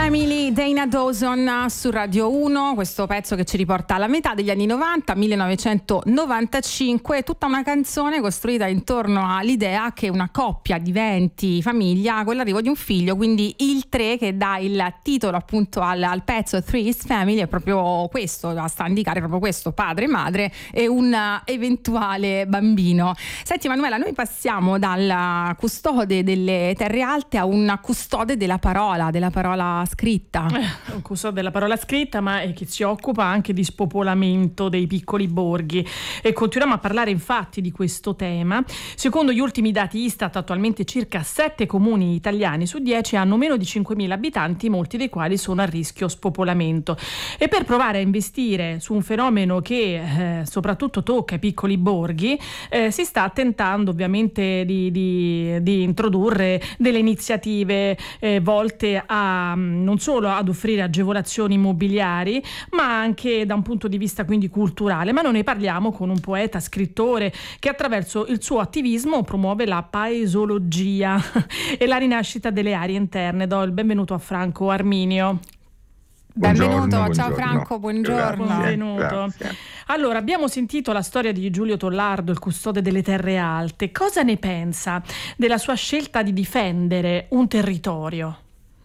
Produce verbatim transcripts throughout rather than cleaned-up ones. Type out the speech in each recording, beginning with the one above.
Family, Dana Dawson su Radio uno, questo pezzo che ci riporta alla metà degli anni novanta, millenovecentonovantacinque, tutta una canzone costruita intorno all'idea che una coppia diventi famiglia con l'arrivo di un figlio, quindi il tre che dà il titolo appunto al, al pezzo Three is Family è proprio questo, basta indicare proprio questo, padre, madre e un eventuale bambino. Senti Manuela, noi passiamo dal custode delle terre alte a un custode della parola, della parola scritta. Eh, un custode della parola scritta, ma è che si occupa anche di spopolamento dei piccoli borghi e continuiamo a parlare infatti di questo tema. Secondo gli ultimi dati Istat, attualmente circa sette comuni italiani su dieci hanno meno di cinquemila abitanti, molti dei quali sono a rischio spopolamento. E per provare a investire su un fenomeno che eh, soprattutto tocca i piccoli borghi, eh, si sta tentando ovviamente di, di, di introdurre delle iniziative eh, volte a non solo ad offrire agevolazioni immobiliari, ma anche da un punto di vista quindi culturale. Ma noi ne parliamo con un poeta, scrittore che attraverso il suo attivismo promuove la paesologia e la rinascita delle aree interne. Do il benvenuto a Franco Arminio. Benvenuto, Buongiorno, ciao buongiorno. Franco, buongiorno. Grazie, Benvenuto. grazie. Allora, abbiamo sentito la storia di Giulio Tollardo, il custode delle terre alte. Cosa ne pensa della sua scelta di difendere un territorio?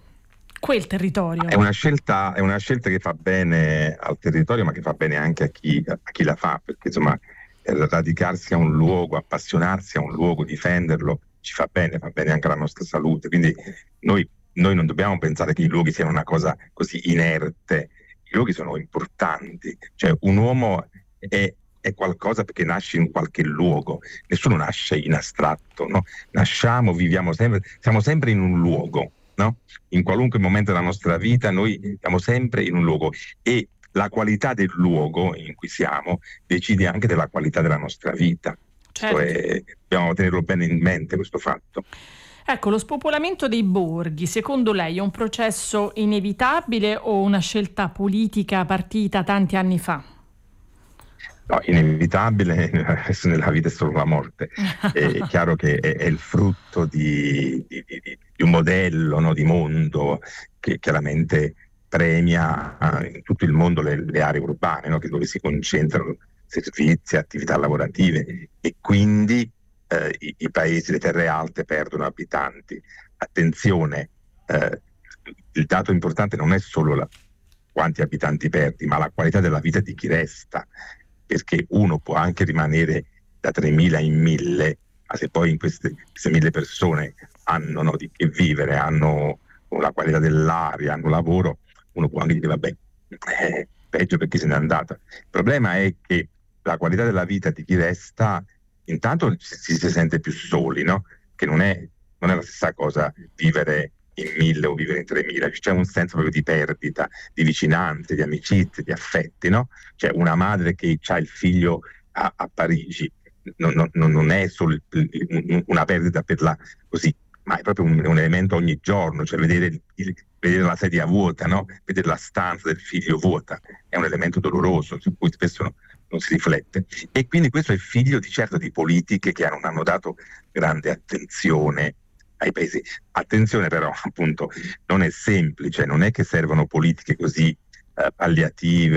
Quel territorio. È una scelta, è una scelta che fa bene al territorio, ma che fa bene anche a chi, a chi la fa, perché insomma radicarsi a un luogo, appassionarsi a un luogo, difenderlo, ci fa bene, fa bene anche alla nostra salute. Quindi noi, noi non dobbiamo pensare che i luoghi siano una cosa così inerte, i luoghi sono importanti, cioè un uomo è, è qualcosa perché nasce in qualche luogo, nessuno nasce in astratto, no? Nasciamo, viviamo sempre, siamo sempre in un luogo. No? In qualunque momento della nostra vita noi siamo sempre in un luogo e la qualità del luogo in cui siamo decide anche della qualità della nostra vita. Certo. È, dobbiamo tenerlo bene in mente questo fatto. Ecco, lo spopolamento dei borghi, secondo lei è un processo inevitabile o una scelta politica partita tanti anni fa? No, inevitabile, nella vita è solo la morte. È chiaro che è, è il frutto di, di, di, di un modello, no, di mondo che chiaramente premia in tutto il mondo le, le aree urbane, no, che dove si concentrano servizi, attività lavorative e quindi eh, i, i paesi, le terre alte perdono abitanti. Attenzione, eh, il dato importante non è solo la, quanti abitanti perdi, ma la qualità della vita di chi resta. Perché uno può anche rimanere da tremila in mille, ma se poi in queste, queste mille persone hanno, no, di che vivere, hanno la qualità dell'aria, hanno lavoro, uno può anche dire vabbè, eh, peggio perché se n'è andata. Il problema è che la qualità della vita di chi resta, intanto si, si sente più soli, no? Che non è, non è la stessa cosa vivere in mille o vivere in tremila, c'è un senso proprio di perdita, di vicinanze, di amicizie, di affetti, no? Cioè una madre che ha il figlio a, a Parigi non, non, non è solo il, il, una perdita per la così, ma è proprio un, un elemento ogni giorno, cioè vedere, il, il, vedere la sedia vuota, no? Vedere la stanza del figlio vuota, è un elemento doloroso su cui spesso non, non si riflette. E quindi questo è figlio di certo di politiche che non hanno dato grande attenzione ai paesi. Attenzione però, appunto, non è semplice, non è che servono politiche così eh, palliative